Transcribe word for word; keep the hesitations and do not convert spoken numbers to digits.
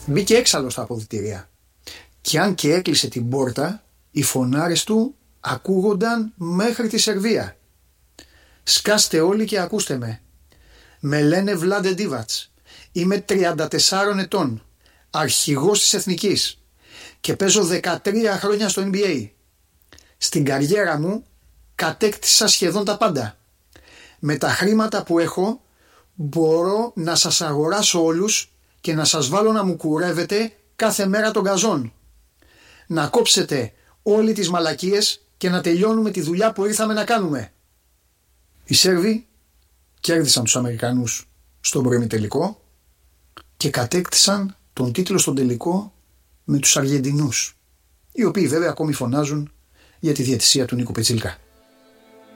Μπήκε έξαλλο στα αποδυτήρια. Κι αν και έκλεισε την πόρτα, οι φωνάρες του ακούγονταν μέχρι τη Σερβία. Σκάστε όλοι και ακούστε με. Με λένε Βλάντε Ντίβατς. Είμαι τριάντα τεσσάρων ετών. Αρχηγός της Εθνικής. Και παίζω δεκατρία χρόνια στο N B A. Στην καριέρα μου κατέκτησα σχεδόν τα πάντα. Με τα χρήματα που έχω μπορώ να σας αγοράσω όλους και να σας βάλω να μου κουρεύετε κάθε μέρα τον γκαζόν. Να κόψετε όλοι τις μαλακίες και να τελειώνουμε τη δουλειά που ήρθαμε να κάνουμε. Οι Σέρβοι κέρδισαν τους Αμερικανούς στον προημιτελικό και κατέκτησαν τον τίτλο στον τελικό με τους Αργεντινούς, οι οποίοι βέβαια ακόμη φωνάζουν για τη διαιτησία του Νίκου Πετσίλκα.